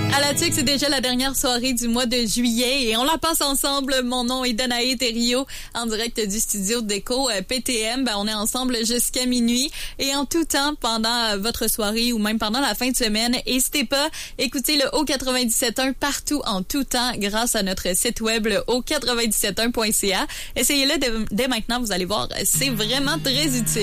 À la TUC, c'est déjà la dernière soirée du mois de juillet et on la passe ensemble. Mon nom est Danae Thériault, en direct du studio d'Écho PTM. On est ensemble jusqu'à minuit et en tout temps pendant votre soirée ou même pendant la fin de semaine. N'hésitez pas, écoutez le Haut97.1 partout en tout temps grâce à notre site web le Haut971.ca. Essayez-le dès maintenant, vous allez voir, c'est vraiment très utile.